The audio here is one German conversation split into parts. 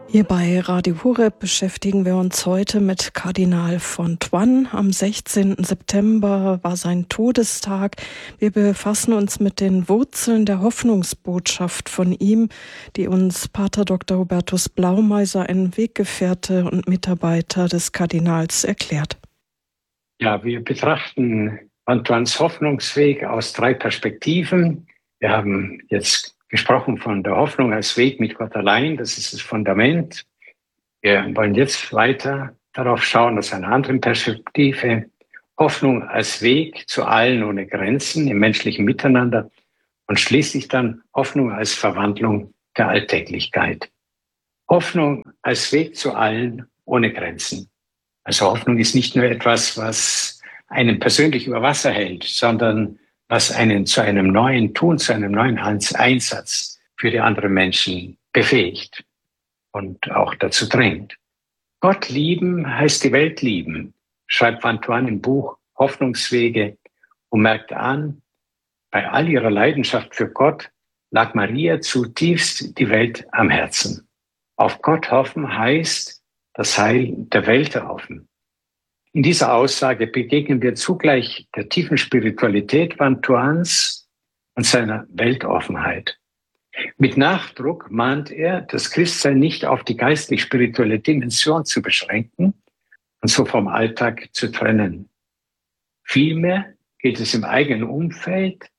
Hier bei Radio Horeb beschäftigen wir uns heute mit Kardinal Fontane. Am 16. September war sein Todestag. Wir befassen uns mit den Wurzeln der Hoffnungsbotschaft von ihm, die uns Pater Dr. Hubertus Blaumeiser, ein Weggefährte und Mitarbeiter des Kardinals, erklärt. Ja, wir betrachten Fontanes Hoffnungsweg aus 3 Perspektiven. Wir haben jetzt gesprochen von der Hoffnung als Weg mit Gott allein, das ist das Fundament. Wir wollen jetzt weiter darauf schauen, aus einer anderen Perspektive. Hoffnung als Weg zu allen ohne Grenzen im menschlichen Miteinander und schließlich dann Hoffnung als Verwandlung der Alltäglichkeit. Hoffnung als Weg zu allen ohne Grenzen. Also Hoffnung ist nicht nur etwas, was einen persönlich über Wasser hält, sondern was einen zu einem neuen Tun, zu einem neuen Einsatz für die anderen Menschen befähigt und auch dazu drängt. Gott lieben heißt die Welt lieben, schreibt Fontane im Buch Hoffnungswege und merkt an, bei all ihrer Leidenschaft für Gott lag Maria zutiefst die Welt am Herzen. Auf Gott hoffen heißt das Heil der Welt hoffen. In dieser Aussage begegnen wir zugleich der tiefen Spiritualität Fontanes und seiner Weltoffenheit. Mit Nachdruck mahnt er, das Christsein nicht auf die geistlich-spirituelle Dimension zu beschränken und so vom Alltag zu trennen. Vielmehr geht es im eigenen Umfeld,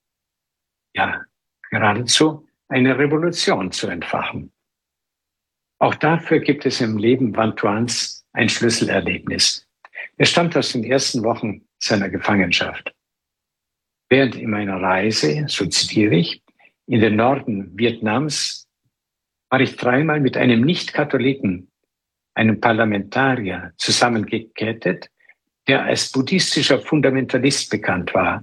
ja, geradezu eine Revolution zu entfachen. Auch dafür gibt es im Leben Fontanes ein Schlüsselerlebnis. Er stammt aus den ersten Wochen seiner Gefangenschaft. Während in meiner Reise, so zitiere ich, in den Norden Vietnams war ich 3-mal mit einem Nicht-Katholiken, einem Parlamentarier, zusammengekettet, der als buddhistischer Fundamentalist bekannt war.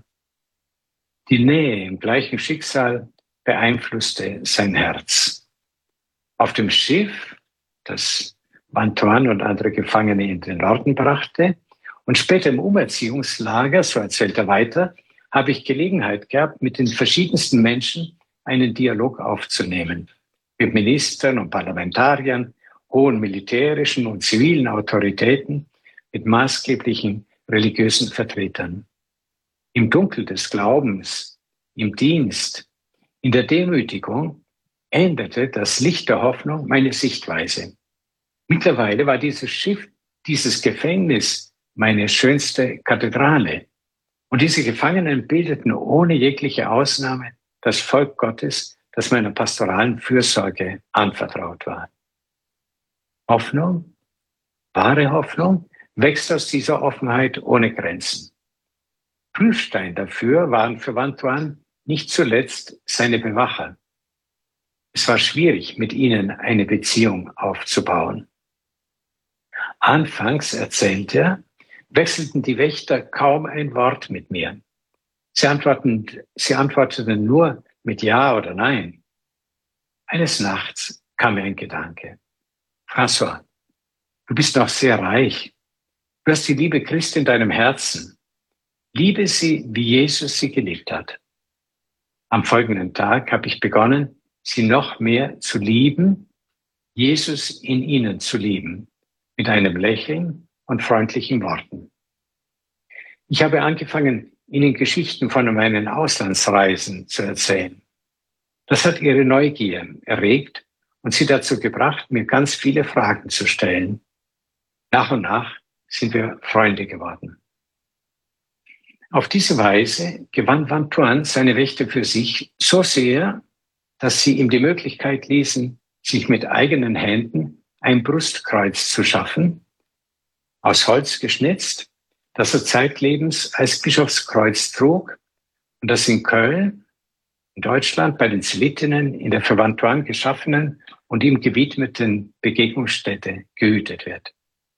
Die Nähe im gleichen Schicksal beeinflusste sein Herz. Auf dem Schiff, das Fontane und andere Gefangene in den Norden brachte, und später im Umerziehungslager, so erzählt er weiter, habe ich Gelegenheit gehabt, mit den verschiedensten Menschen einen Dialog aufzunehmen. Mit Ministern und Parlamentariern, hohen militärischen und zivilen Autoritäten, mit maßgeblichen religiösen Vertretern. Im Dunkel des Glaubens, im Dienst, in der Demütigung änderte das Licht der Hoffnung meine Sichtweise. Mittlerweile war dieses Schiff, dieses Gefängnis meine schönste Kathedrale. Und diese Gefangenen bildeten ohne jegliche Ausnahme das Volk Gottes, das meiner pastoralen Fürsorge anvertraut war. Hoffnung, wahre Hoffnung, wächst aus dieser Offenheit ohne Grenzen. Prüfstein dafür waren für Fontane nicht zuletzt seine Bewacher. Es war schwierig, mit ihnen eine Beziehung aufzubauen. Anfangs, erzählt er, wechselten die Wächter kaum ein Wort mit mir. Sie antworteten nur mit Ja oder Nein. Eines Nachts kam mir ein Gedanke. François, du bist noch sehr reich. Du hast die Liebe Christi in deinem Herzen. Liebe sie, wie Jesus sie geliebt hat. Am folgenden Tag habe ich begonnen, sie noch mehr zu lieben, Jesus in ihnen zu lieben, mit einem Lächeln und freundlichen Worten. Ich habe angefangen, ihnen Geschichten von meinen Auslandsreisen zu erzählen. Das hat ihre Neugier erregt und sie dazu gebracht, mir ganz viele Fragen zu stellen. Nach und nach sind wir Freunde geworden. Auf diese Weise gewann Fontane seine Wächter für sich so sehr, dass sie ihm die Möglichkeit ließen, sich mit eigenen Händen ein Brustkreuz zu schaffen, aus Holz geschnitzt, das er zeitlebens als Bischofskreuz trug und das in Köln, in Deutschland, bei den Zelitinnen in der für Fontane geschaffenen und ihm gewidmeten Begegnungsstätte gehütet wird.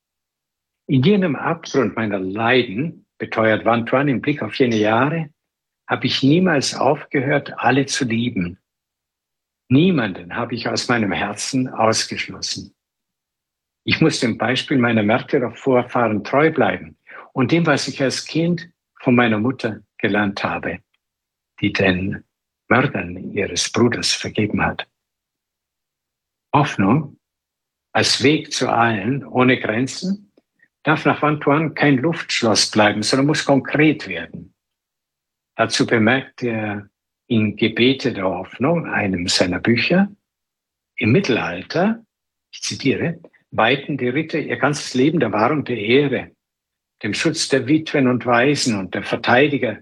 In jenem Abgrund meiner Leiden, beteuert Fontane im Blick auf jene Jahre, habe ich niemals aufgehört, alle zu lieben. Niemanden habe ich aus meinem Herzen ausgeschlossen. Ich muss dem Beispiel meiner Märtyrervorfahren treu bleiben und dem, was ich als Kind von meiner Mutter gelernt habe, die den Mördern ihres Bruders vergeben hat. Hoffnung als Weg zu allen ohne Grenzen, darf nach Vantuan kein Luftschloss bleiben, sondern muss konkret werden. Dazu bemerkt er in Gebete der Hoffnung, einem seiner Bücher, im Mittelalter, ich zitiere, weihten die Ritter ihr ganzes Leben der Wahrung der Ehre, dem Schutz der Witwen und Waisen und der Verteidigung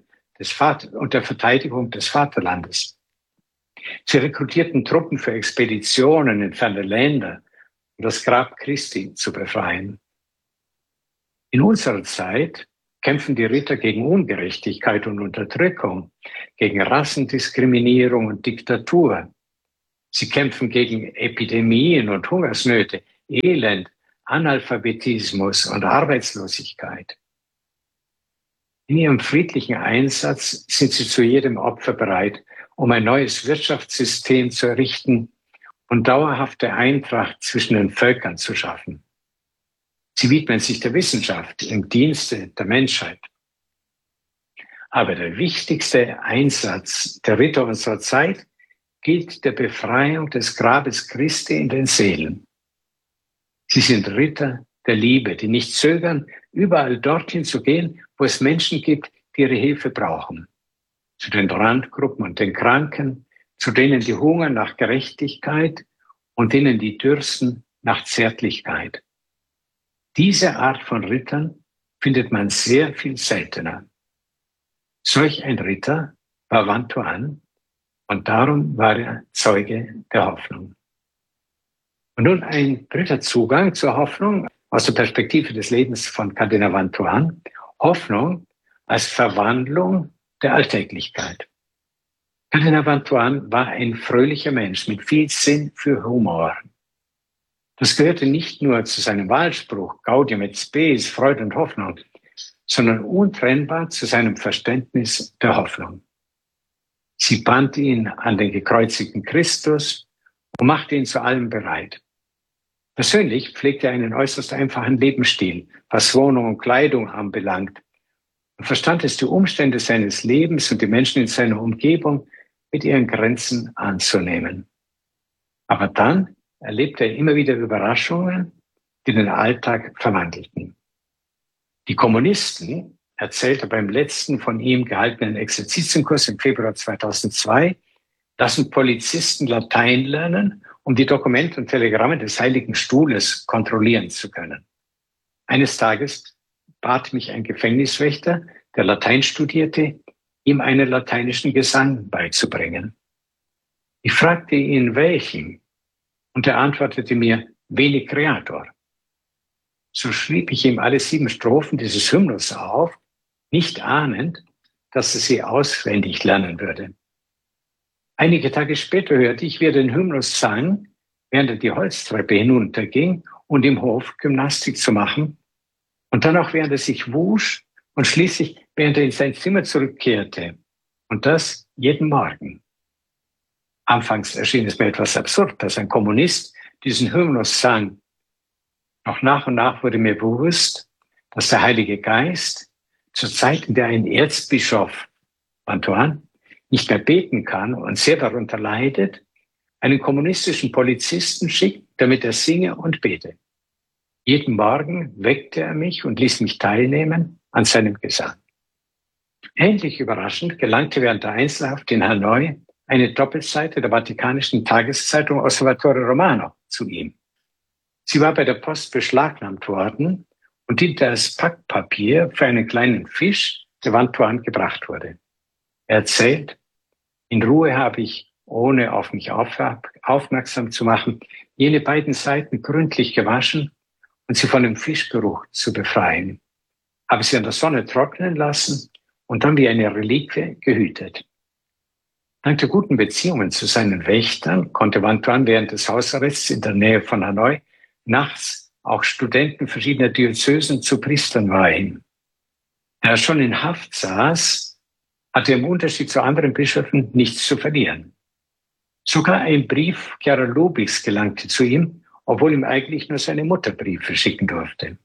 des Vaterlandes. Sie rekrutierten Truppen für Expeditionen in ferne Länder, um das Grab Christi zu befreien. In unserer Zeit kämpfen die Ritter gegen Ungerechtigkeit und Unterdrückung, gegen Rassendiskriminierung und Diktatur. Sie kämpfen gegen Epidemien und Hungersnöte, Elend, Analphabetismus und Arbeitslosigkeit. In ihrem friedlichen Einsatz sind sie zu jedem Opfer bereit, um ein neues Wirtschaftssystem zu errichten und dauerhafte Eintracht zwischen den Völkern zu schaffen. Sie widmen sich der Wissenschaft im Dienste der Menschheit. Aber der wichtigste Einsatz der Ritter unserer Zeit gilt der Befreiung des Grabes Christi in den Seelen. Sie sind Ritter der Liebe, die nicht zögern, überall dorthin zu gehen, wo es Menschen gibt, die ihre Hilfe brauchen. Zu den Randgruppen und den Kranken, zu denen, die hungern nach Gerechtigkeit und denen, die dürsten nach Zärtlichkeit. Diese Art von Rittern findet man sehr viel seltener. Solch ein Ritter war Vantuan und darum war er Zeuge der Hoffnung. Und nun ein dritter Zugang zur Hoffnung aus der Perspektive des Lebens von Kardinal Vantuan. Hoffnung als Verwandlung der Alltäglichkeit. Kardinal Vantuan war ein fröhlicher Mensch mit viel Sinn für Humor. Das gehörte nicht nur zu seinem Wahlspruch Gaudium et Spes, Freude und Hoffnung, sondern untrennbar zu seinem Verständnis der Hoffnung. Sie band ihn an den gekreuzigten Christus und machte ihn zu allem bereit. Persönlich pflegte er einen äußerst einfachen Lebensstil, was Wohnung und Kleidung anbelangt, und verstand es, die Umstände seines Lebens und die Menschen in seiner Umgebung mit ihren Grenzen anzunehmen. Aber dann erlebte er immer wieder Überraschungen, die den Alltag verwandelten. Die Kommunisten, erzählte beim letzten von ihm gehaltenen Exerzitienkurs im Februar 2002, lassen Polizisten Latein lernen, um die Dokumente und Telegramme des Heiligen Stuhles kontrollieren zu können. Eines Tages bat mich ein Gefängniswächter, der Latein studierte, ihm einen lateinischen Gesang beizubringen. Ich fragte ihn, welchen, und er antwortete mir, Veni Creator. So schrieb ich ihm alle 7 Strophen dieses Hymnus auf, nicht ahnend, dass er sie auswendig lernen würde. Einige Tage später hörte ich, wie er den Hymnus sang, während er die Holztreppe hinunterging und im Hof Gymnastik zu machen, und dann auch während er sich wusch und schließlich während er in sein Zimmer zurückkehrte. Und das jeden Morgen. Anfangs erschien es mir etwas absurd, dass ein Kommunist diesen Hymnus sang. Doch nach und nach wurde mir bewusst, dass der Heilige Geist zur Zeit, in der ein Erzbischof, Vantuan, nicht mehr beten kann und sehr darunter leidet, einen kommunistischen Polizisten schickt, damit er singe und bete. Jeden Morgen weckte er mich und ließ mich teilnehmen an seinem Gesang. Ähnlich überraschend gelangte während der Einzelhaft in Hanoi eine Doppelseite der vatikanischen Tageszeitung Osservatore Romano zu ihm. Sie war bei der Post beschlagnahmt worden und diente als Packpapier für einen kleinen Fisch, der Vantuan gebracht wurde. Er erzählt, in Ruhe habe ich, ohne auf mich aufmerksam zu machen, jene beiden Seiten gründlich gewaschen und sie von dem Fischgeruch zu befreien. Habe sie an der Sonne trocknen lassen und dann wie eine Reliquie gehütet. Dank der guten Beziehungen zu seinen Wächtern konnte Vantuan während des Hausarrests in der Nähe von Hanoi nachts auch Studenten verschiedener Diözesen zu Priestern weihen. Da er schon in Haft saß, hatte er im Unterschied zu anderen Bischöfen nichts zu verlieren. Sogar ein Brief Chiara Lubigs gelangte zu ihm, obwohl ihm eigentlich nur seine Mutter Briefe schicken durfte.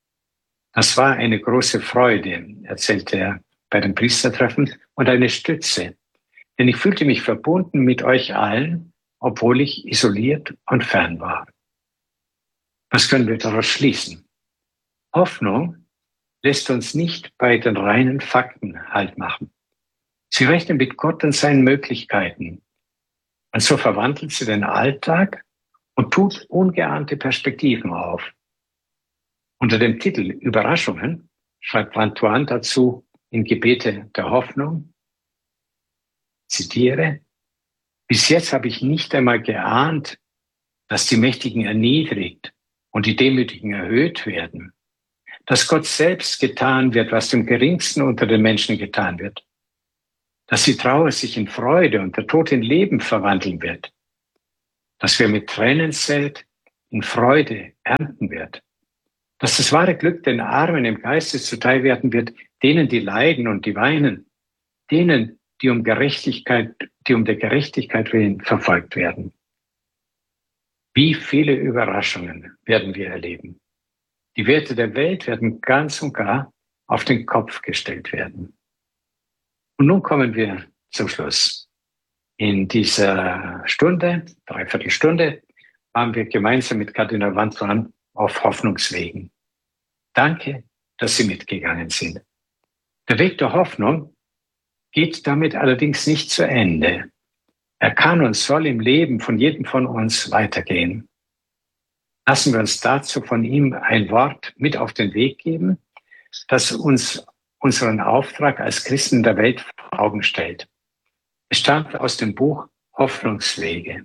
Das war eine große Freude, erzählte er bei dem Priestertreffen, und eine Stütze, denn ich fühlte mich verbunden mit euch allen, obwohl ich isoliert und fern war. Was können wir daraus schließen? Hoffnung lässt uns nicht bei den reinen Fakten Halt machen. Sie rechnet mit Gott und seinen Möglichkeiten. Und so verwandelt sie den Alltag und tut ungeahnte Perspektiven auf. Unter dem Titel Überraschungen schreibt Antoine dazu in Gebete der Hoffnung, zitiere, bis jetzt habe ich nicht einmal geahnt, dass die Mächtigen erniedrigt und die Demütigen erhöht werden, dass Gott selbst getan wird, was dem Geringsten unter den Menschen getan wird, dass die Trauer sich in Freude und der Tod in Leben verwandeln wird, dass wer mit Tränen sät, in Freude ernten wird, dass das wahre Glück den Armen im Geiste zuteil werden wird, denen, die leiden und die weinen, denen, die um der Gerechtigkeit willen verfolgt werden. Wie viele Überraschungen werden wir erleben? Die Werte der Welt werden ganz und gar auf den Kopf gestellt werden. Und nun kommen wir zum Schluss. In dieser Stunde, Dreiviertelstunde, waren wir gemeinsam mit Kardinal Antoine auf Hoffnungswegen. Danke, dass Sie mitgegangen sind. Der Weg der Hoffnung geht damit allerdings nicht zu Ende. Er kann und soll im Leben von jedem von uns weitergehen. Lassen wir uns dazu von ihm ein Wort mit auf den Weg geben, das uns unseren Auftrag als Christen in der Welt vor Augen stellt. Es stammt aus dem Buch Hoffnungswege.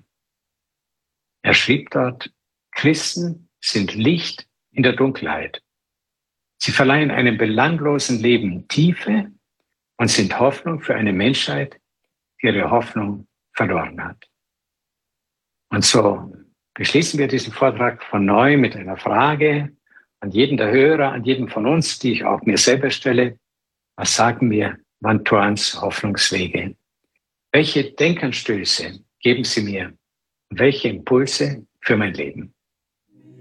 Er schrieb dort, Christen sind Licht in der Dunkelheit. Sie verleihen einem belanglosen Leben Tiefe und sind Hoffnung für eine Menschheit, die ihre Hoffnung verloren hat. Und so beschließen wir diesen Vortrag von neu mit einer Frage an jeden der Hörer, an jeden von uns, die ich auch mir selber stelle. Was sagen mir Antoines Hoffnungswege? Welche Denkanstöße geben sie mir? Und welche Impulse für mein Leben?